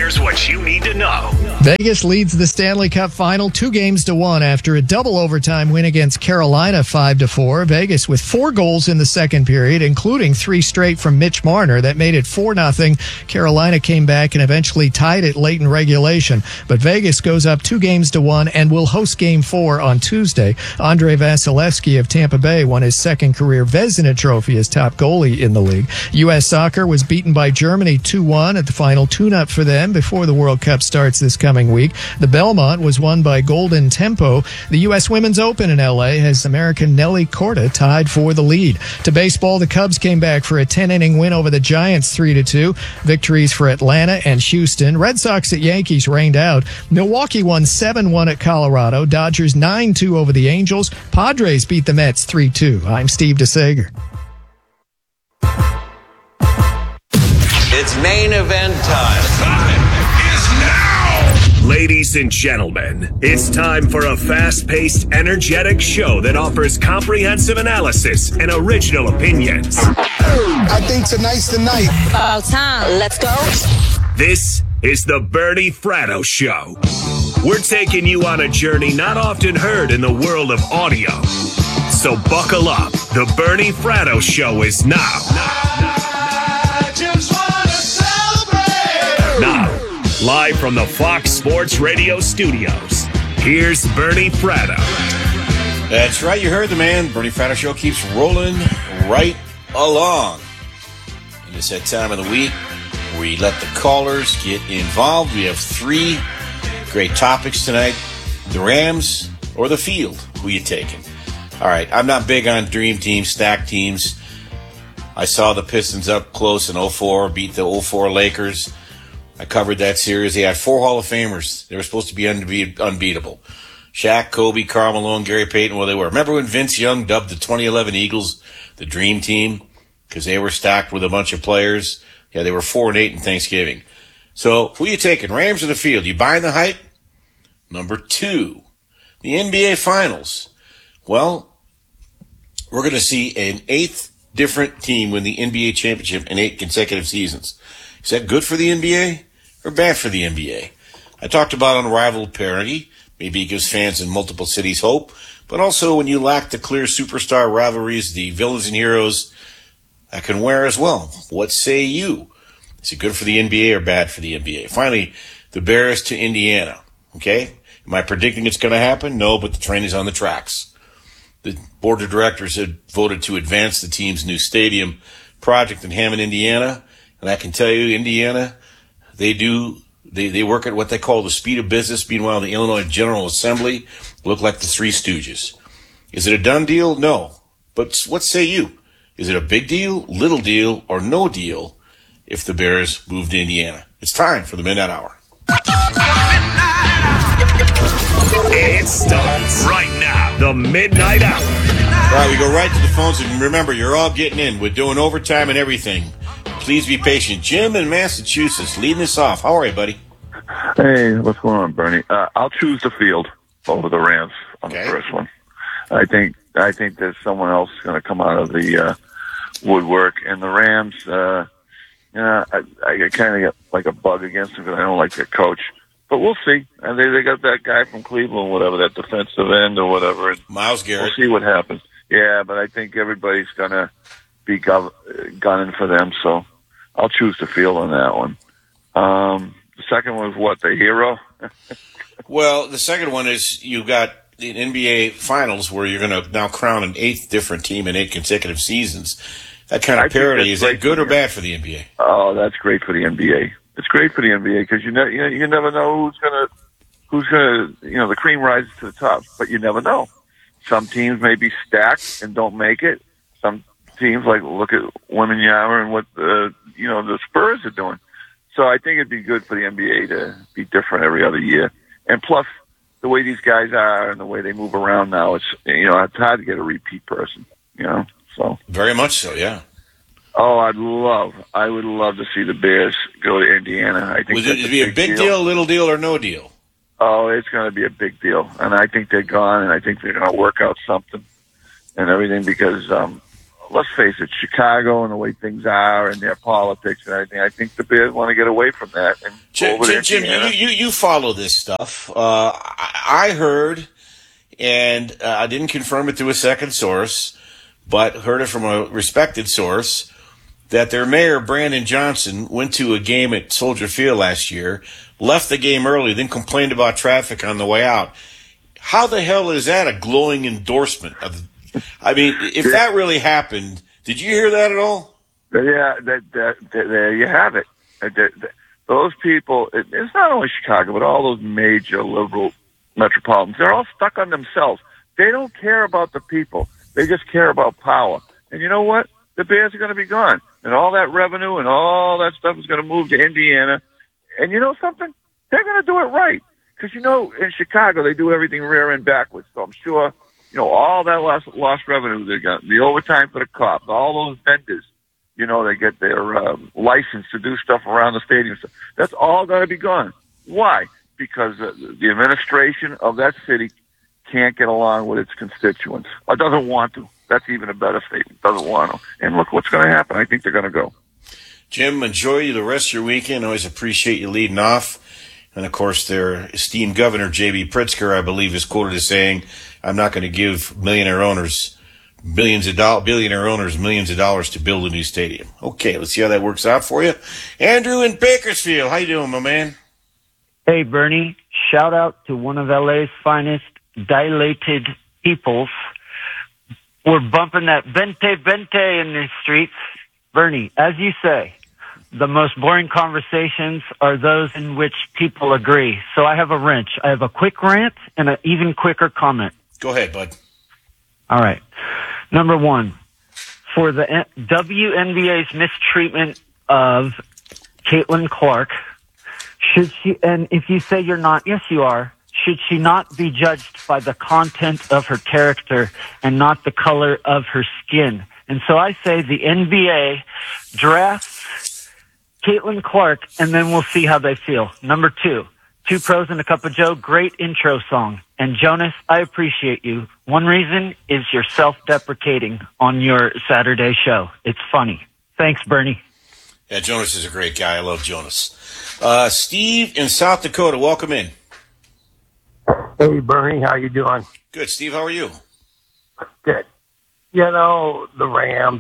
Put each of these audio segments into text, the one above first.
Here's what you need to know. Vegas leads the Stanley Cup Final 2-1 after a double overtime win against Carolina 5-4. Vegas with 4 goals in the second period, including 3 straight from Mitch Marner that made it 4-0. Carolina came back and eventually tied it late in regulation. But Vegas goes up 2-1 and will host Game 4 on Tuesday. Andrei Vasilevsky of Tampa Bay won his second career Vezina Trophy as top goalie in the league. U.S. Soccer was beaten by Germany 2-1 at the final tune-up for them before the World Cup starts this coming week. The Belmont was won by Golden Tempo. The U.S. Women's Open in L.A. has American Nelly Corda tied for the lead. To baseball, the Cubs came back for a 10-inning win over the Giants 3-2. Victories for Atlanta and Houston. Red Sox at Yankees rained out. Milwaukee won 7-1 at Colorado. Dodgers 9-2 over the Angels. Padres beat the Mets 3-2. I'm Steve DeSager. It's main event time. Time is now! Ladies and gentlemen, it's time for a fast-paced, energetic show that offers comprehensive analysis and original opinions. I think tonight's the night. About time. Let's go. This is the Bernie Fratto Show. We're taking you on a journey not often heard in the world of audio. So buckle up. The Bernie Fratto Show is now. Now, live from the Fox Sports Radio studios, here's Bernie Fratto. That's right, you heard the man. Bernie Fratto Show keeps rolling right along. And it's that time of the week where we let the callers get involved. We have 3 great topics tonight. The Rams or the field? Who you taking? All right, I'm not big on dream teams, stacked teams. I saw the Pistons up close in 04, beat the 04 Lakers. I covered that series. They had 4 Hall of Famers. They were supposed to be unbeatable. Shaq, Kobe, Karl Malone, Gary Payton, well, they were. Remember when Vince Young dubbed the 2011 Eagles the Dream Team? Because they were stacked with a bunch of players. Yeah, they were 4-8 in Thanksgiving. So, who you taking, Rams or the field? You buying the hype? Number 2, the NBA Finals. Well, we're going to see an 8th different team win the NBA championship in 8 consecutive seasons. Is that good for the NBA or bad for the NBA? I talked about unrivaled parity. Maybe it gives fans in multiple cities hope. But also when you lack the clear superstar rivalries, the villains and heroes, that can wear as well. What say you? Is it good for the NBA or bad for the NBA? Finally, the Bears to Indiana. Okay? Am I predicting it's going to happen? No, but the train is on the tracks. The board of directors had voted to advance the team's new stadium project in Hammond, Indiana. And I can tell you, Indiana, they work at what they call the speed of business. Meanwhile, the Illinois General Assembly look like the Three Stooges. Is it a done deal? No. But what say you? Is it a big deal, little deal, or no deal if the Bears move to Indiana? It's time for the Midnight Hour. It starts right now. The Midnight Hour. All right, we go right to the phones. And remember, you're all getting in. We're doing overtime and everything. Please be patient. Jim in Massachusetts leading us off. How are you, buddy? Hey, what's going on, Bernie? I'll choose the field over the Rams on the first one. I think there's someone else going to come out of the woodwork, and the Rams. I kind of get like a bug against them because I don't like their coach. But we'll see. And they got that guy from Cleveland, whatever, that defensive end or whatever. And Myles Garrett. We'll see what happens. Yeah, but I think everybody's going to be gunning for them, so I'll choose the field on that one. The second one is what, the hero? Well, the second one is you got the NBA Finals where you're going to now crown an 8th different team in 8 consecutive seasons. That kind of parity, is that good or bad for the NBA? Oh, that's great for the NBA. It's great for the NBA because you never know who's gonna the cream rises to the top, but you never know. Some teams may be stacked and don't make it. Some teams, like look at Wembanyama and what the Spurs are doing. So I think it'd be good for the NBA to be different every other year. And plus, the way these guys are and the way they move around now, it's hard to get a repeat person. So very much so, yeah. Oh, I would love to see the Bears go to Indiana. I think would it be a big deal, little deal, or no deal? Oh, it's going to be a big deal, and I think they're gone, and I think they're going to work out something and everything because let's face it, Chicago and the way things are and their politics and everything, I think the Bears want to get away from that. And Jim, you follow this stuff. I heard, and I didn't confirm it through a second source, but heard it from a respected source, that their mayor, Brandon Johnson, went to a game at Soldier Field last year, left the game early, then complained about traffic on the way out. How the hell is that a glowing endorsement of? I mean, if that really happened, did you hear that at all? Yeah, there you have it. Those people, it's not only Chicago, but all those major liberal metropolitans, they're all stuck on themselves. They don't care about the people. They just care about power. And you know what? The Bears are going to be gone. And all that revenue and all that stuff is going to move to Indiana. And you know something? They're going to do it right. Because, you know, in Chicago, they do everything rear end backwards. So I'm sure, you know, all that lost revenue they got, the overtime for the cops, all those vendors, you know, they get their license to do stuff around the stadium. So that's all going to be gone. Why? Because the administration of that city can't get along with its constituents. Or doesn't want to. That's even a better statement. Doesn't want to. And look what's going to happen. I think they're going to go. Jim, enjoy the rest of your weekend. Always appreciate you leading off. And, of course, their esteemed governor, J.B. Pritzker, I believe, is quoted as saying, I'm not going to give billionaire owners millions of dollars to build a new stadium. Okay, let's see how that works out for you. Andrew in Bakersfield, how you doing, my man? Hey, Bernie. Shout out to one of LA's finest dilated peoples. We're bumping that vente in the streets. Bernie, as you say, the most boring conversations are those in which people agree. So I have a wrench. I have a quick rant and an even quicker comment. Go ahead, bud. All right. Number one, for the WNBA's mistreatment of Caitlin Clark, should she, and if you say you're not, yes you are, should she not be judged by the content of her character and not the color of her skin? And so I say the NBA drafts Caitlin Clark, and then we'll see how they feel. Number two pros and a cup of Joe, great intro song. And Jonas, I appreciate you. One reason is you're self-deprecating on your Saturday show. It's funny. Thanks, Bernie. Yeah, Jonas is a great guy. I love Jonas. Steve in South Dakota, welcome in. Hey, Bernie, how you doing? Good. Steve, how are you? Good. You know, the Rams,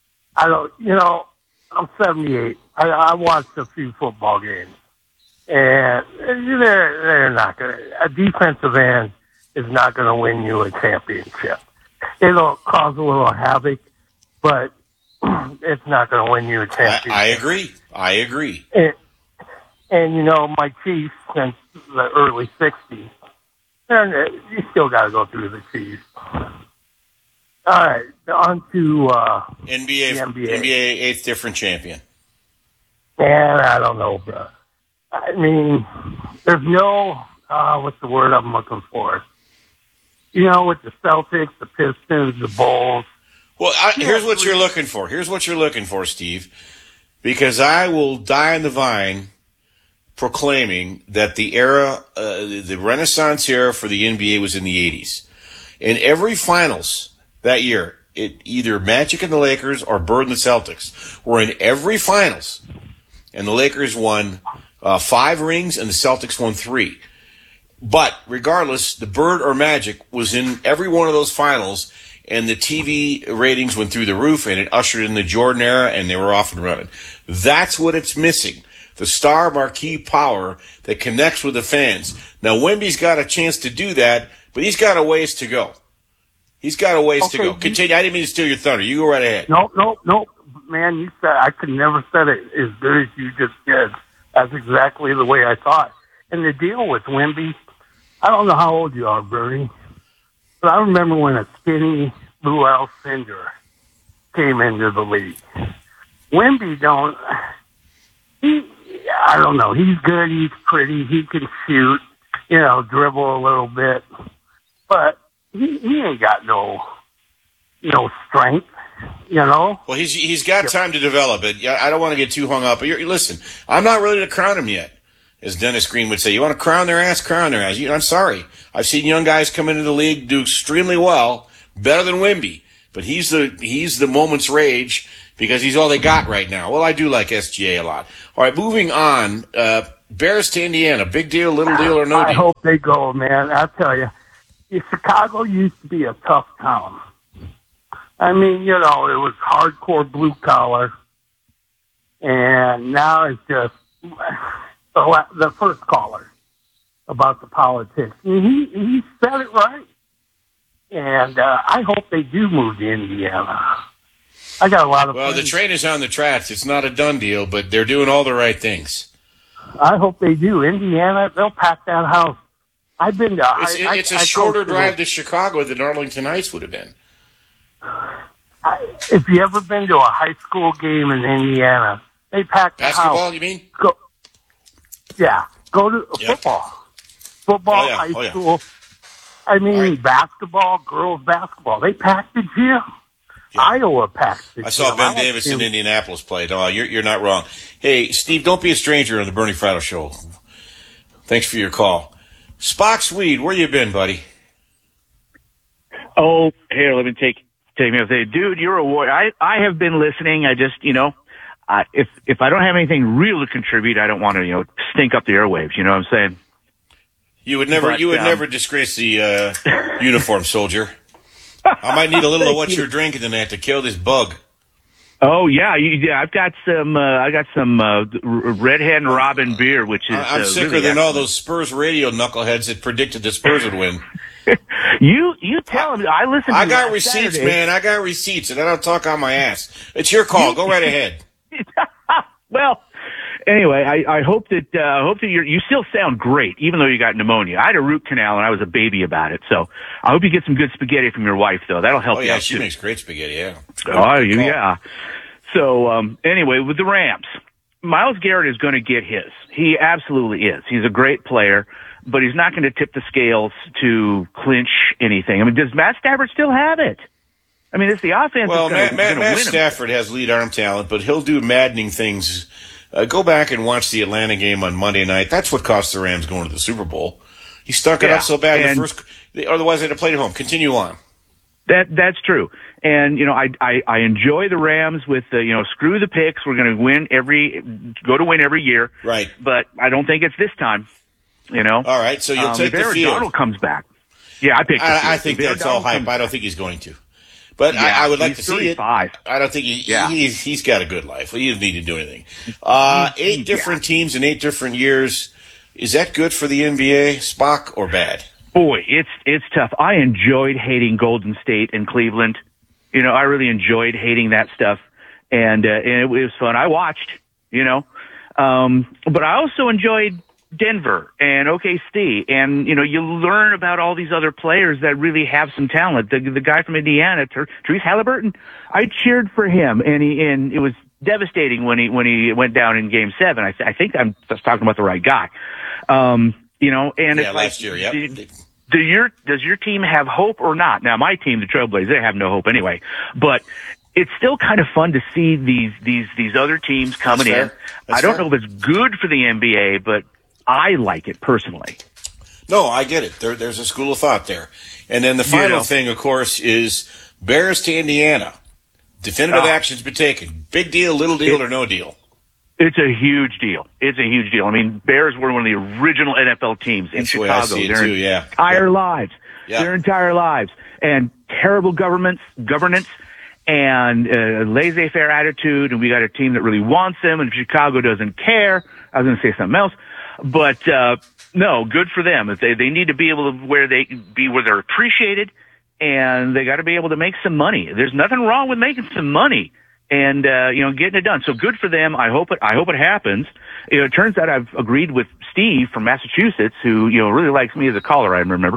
I'm 78. I watched a few football games. And they're not going to, a defensive end is not going to win you a championship. It'll cause a little havoc, but it's not going to win you a championship. I agree. And you know, my Chiefs since the early 60s, you still got to go through the Chiefs. All right, on to NBA. NBA eighth different champion. Man, I don't know, bro. I mean, there's no, what's the word I'm looking for? You know, with the Celtics, the Pistons, the Bulls. Well, here's what you're looking for. Here's what you're looking for, Steve. Because I will die on the vine proclaiming that the era, the Renaissance era for the NBA was in the 80s. In every finals that year, either Magic and the Lakers or Bird and the Celtics were in every finals. And the Lakers won 5 rings and the Celtics won 3. But regardless, the Bird or Magic was in every one of those finals, and the TV ratings went through the roof, and it ushered in the Jordan era, and they were off and running. That's what it's missing. The star marquee power that connects with the fans. Now, Wemby's got a chance to do that, but he's got a ways to go. He's got a ways to go. Continue. I didn't mean to steal your thunder. You go right ahead. No. Man, you said I could never said it as good as you just did. That's exactly the way I thought. And the deal with Wemby, I don't know how old you are, Bernie, but I remember when a skinny Lou Alcindor came into the league. Wemby I don't know. He's good. He's pretty. He can shoot, dribble a little bit, but he ain't got no strength. Well, he's got time to develop it. I don't want to get too hung up. But listen, I'm not ready to crown him yet, as Dennis Green would say. You want to crown their ass, crown their ass. I'm sorry. I've seen young guys come into the league do extremely well, better than Wemby. but he's the moment's rage because he's all they got right now. Well, I do like SGA a lot. All right, moving on. Bears to Indiana, big deal, little deal, or no deal? I hope they go, man. I'll tell you, Chicago used to be a tough town. I mean, it was hardcore blue collar, and now it's just the first caller about the politics. He said it right, and I hope they do move to Indiana. I got a lot of. Well, friends. the train is on the tracks. It's not a done deal, but they're doing all the right things. I hope they do. Indiana, they'll pack that house. I've been to. It's a shorter drive to Chicago than Arlington Heights would have been. If you ever been to a high school game in Indiana, they pack the Basketball, house. you mean? Go to football. Football, high school. I mean, basketball, girls basketball. They packed the gym. Yeah. Iowa packed the gym. I saw Ben Davis in Indianapolis play. No, you're not wrong. Hey, Steve, don't be a stranger on the Bernie Fratto Show. Thanks for your call. Spock Swede, where you been, buddy? Oh, here, let me take me and say, dude, you're a warrior. I have been listening. I just, if I don't have anything real to contribute, I don't want to, stink up the airwaves. You know what I'm saying? You would never disgrace the uniform, soldier. I might need a little of what you're drinking tonight to kill this bug. Oh yeah, I've got some. I got some Red Hen Robin beer, which is. I'm sicker really than all those Spurs radio knuckleheads that predicted the Spurs would win. You tell them. I listen. I got receipts, Saturday. Man. I got receipts, and I don't talk on my ass. It's your call. Go right ahead. Well, anyway, I hope that you still sound great, even though you got pneumonia. I had a root canal, and I was a baby about it. So I hope you get some good spaghetti from your wife, though. That'll help you. Yeah, out she too. makes great spaghetti. Yeah. Oh, yeah. So anyway, with the Rams, Myles Garrett is going to get his. He absolutely is. He's a great player, but he's not going to tip the scales to clinch anything. I mean, does Matt Stafford still have it? I mean, it's the offense. Well, Matt Stafford has lead arm talent, but he'll do maddening things. Go back and watch the Atlanta game on Monday night. That's what cost the Rams going to the Super Bowl. He stunk it up so bad in the first. Otherwise, they'd have played at home. Continue on. That's true. And, I enjoy the Rams with screw the picks. We're going to win every year. Right. But I don't think it's this time, All right. So you'll take the field. Darnold comes back. Yeah, I picked I think that's all hype. I don't think he's going to. But yeah, I would like to see it. I don't think he's got a good life. He doesn't need to do anything. 8 different teams in 8 different years. Is that good for the NBA, Spock, or bad? Boy, it's tough. I enjoyed hating Golden State and Cleveland. I really enjoyed hating that stuff, and it was fun. I watched, but I also enjoyed Denver and OKC, and you learn about all these other players that really have some talent. The guy from Indiana, Therese Halliburton, I cheered for him, and it was devastating when he went down in Game 7. I think I'm just talking about the right guy. And it's last year, yeah. Does your team have hope or not? Now, my team, the Trailblazers, they have no hope anyway. But it's still kind of fun to see these other teams coming in. I don't know if it's good for the NBA, but I like it personally. No, I get it. There's a school of thought there. And then the final thing, of course, is Bears to Indiana. Definitive action's been taken. Big deal, little deal, or no deal? It's a huge deal. I mean, Bears were one of the original NFL teams in Chicago. Their entire lives. And terrible governance and laissez-faire attitude, and we got a team that really wants them, and Chicago doesn't care. I was going to say something else. But no, good for them. They need to be able to where they're appreciated, and they got to be able to make some money. There's nothing wrong with making some money and getting it done. So good for them. I hope it happens. It turns out I've agreed with Steve from Massachusetts, who really likes me as a caller. I remember.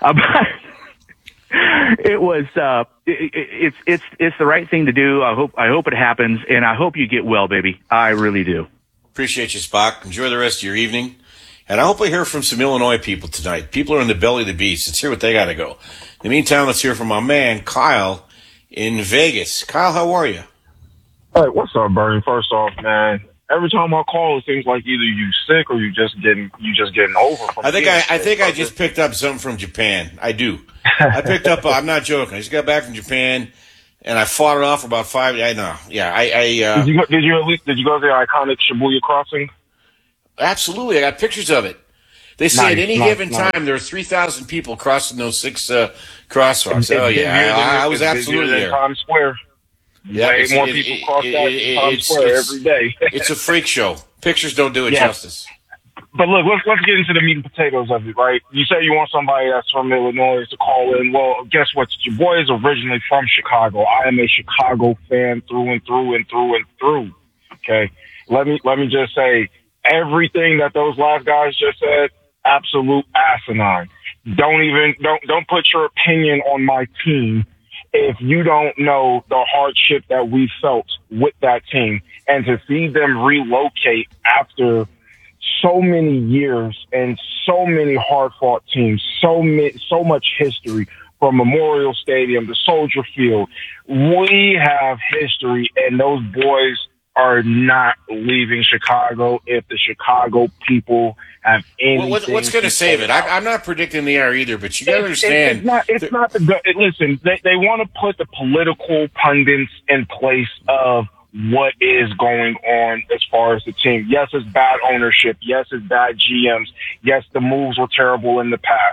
It was it's the right thing to do. I hope it happens, and I hope you get well, baby. I really do. Appreciate you, Spock. Enjoy the rest of your evening. And I hope I hear from some Illinois people tonight. People are in the belly of the beast. Let's hear what they got to go. In the meantime, let's hear from my man, Kyle, in Vegas. Kyle, how are you? Hey, what's up, Bernie? First off, man, every time I call, it seems like either you sick or you just getting over. I think I just picked up something from Japan. I do. I picked up. I'm not joking. I just got back from Japan. and I fought it off for about 5 days. I know. Yeah, Did you go to the iconic Shibuya crossing? Absolutely. I got pictures of it. They say at any given time there are 3,000 people crossing those 6 crosswalks. Oh, yeah. I was absolutely there. Times Square. Yeah, way more people cross that Times Square every day. It's a freak show. Pictures don't do it justice. But look, let's get into the meat and potatoes of it, right? You say you want somebody that's from Illinois to call in. Well, guess what? Your boy is originally from Chicago. I am a Chicago fan through and through and through and through. Okay? Let me just say, everything that those last guys just said, absolute asinine. Don't put your opinion on my team if you don't know the hardship that we felt with that team, and to see them relocate after so many years and so many hard-fought teams, so much history, from Memorial Stadium to Soldier Field. We have history, and those boys are not leaving Chicago if the Chicago people have anything. Well, what's going to save it? I'm not predicting they are either, but you got to understand. It's not listen, they want to put the political pundits in place of what is going on as far as the team. Yes, it's bad ownership. Yes, it's bad GMs. Yes, the moves were terrible in the past.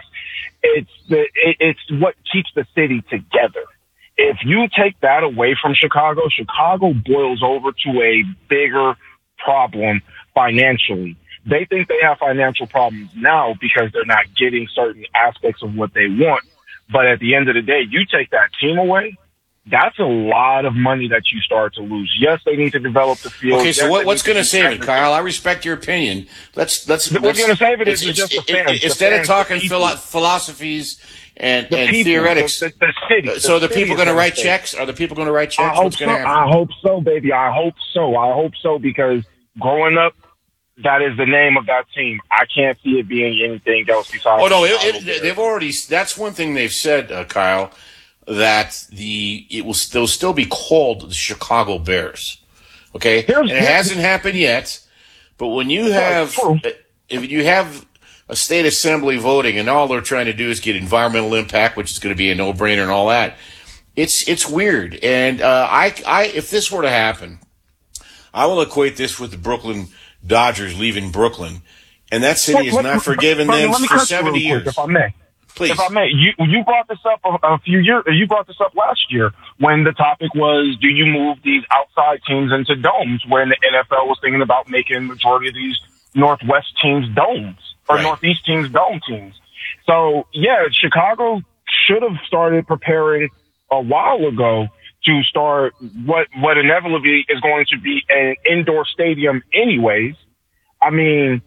It's what keeps the city together. If you take that away from Chicago, Chicago boils over to a bigger problem financially. They think they have financial problems now because they're not getting certain aspects of what they want. But at the end of the day, you take that team away, that's a lot of money that you start to lose. Yes, they need to develop the field. Okay, so what's going to save it, Kyle? I respect your opinion. What's going to save it is just the fans. Instead of talking philosophies and theoretics. The city. So the people going to write checks? Are the people going to write checks? What's going to happen? I hope so, baby. I hope so, because growing up, that is the name of that team. I can't see it being anything else besides. Oh no, they've already. That's one thing they've said, Kyle, that they'll still be called the Chicago Bears. Okay, and it hasn't happened yet. But when you have, if you have a state assembly voting, and all they're trying to do is get environmental impact, which is going to be a no-brainer and all that, it's weird. And if this were to happen, I will equate this with the Brooklyn Dodgers leaving Brooklyn, and that city has not forgiven them for 70 years. If I may. Please. If I may, you brought this up a few years. You brought this up last year when the topic was, do you move these outside teams into domes? When the NFL was thinking about making the majority of these Northwest teams domes or Northeast teams dome teams. So yeah, Chicago should have started preparing a while ago to start what inevitably is going to be an indoor stadium, anyways. I mean,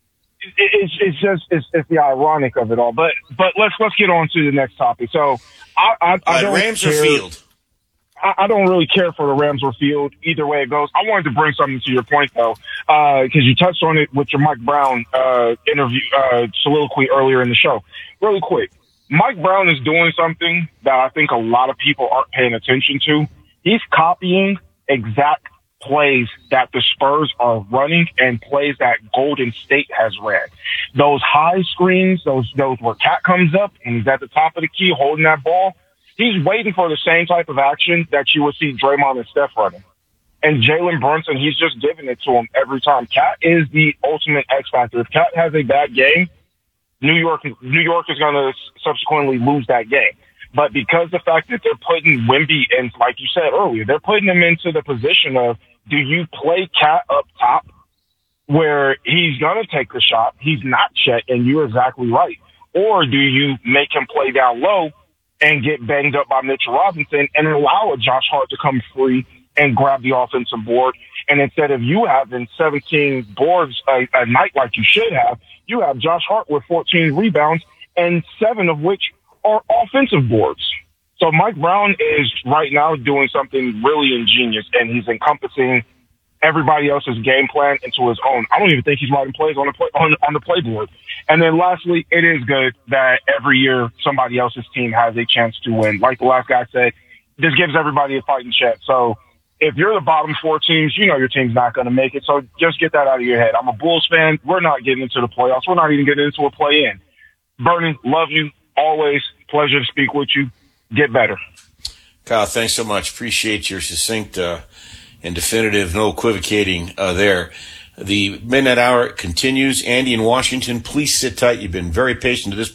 it's the ironic of it all. But let's get on to the next topic. So I don't Rams care. Or Field? I don't really care for the Rams or Field. Either way it goes. I wanted to bring something to your point though, because you touched on it with your Mike Brown interview soliloquy earlier in the show. Really quick, Mike Brown is doing something that I think a lot of people aren't paying attention to. He's copying exact plays that the Spurs are running and plays that Golden State has ran. Those high screens, those where Cat comes up and he's at the top of the key holding that ball. He's waiting for the same type of action that you would see Draymond and Steph running. And Jalen Brunson, he's just giving it to him every time. Cat is the ultimate X factor. If Cat has a bad game, New York is going to subsequently lose that game. But because the fact that they're putting Wemby in, like you said earlier, they're putting him into the position of, do you play Cat up top where he's going to take the shot? He's not Chet, and you're exactly right. Or do you make him play down low and get banged up by Mitchell Robinson and allow a Josh Hart to come free and grab the offensive board? And instead of you having 17 boards a night like you should have, you have Josh Hart with 14 rebounds and 7 of which are offensive boards. So Mike Brown is right now doing something really ingenious, and he's encompassing everybody else's game plan into his own. I don't even think he's writing plays on the playboard. And then lastly, it is good that every year somebody else's team has a chance to win. Like the last guy said, this gives everybody a fighting chance. So if you're the bottom 4 teams, you know your team's not going to make it. So just get that out of your head. I'm a Bulls fan. We're not getting into the playoffs. We're not even getting into a play-in. Bernie, love you. Always pleasure to speak with you. Get better. Kyle, thanks so much. Appreciate your succinct and definitive, no equivocating there. The Midnight Hour continues. Andy in Washington, please sit tight. You've been very patient to this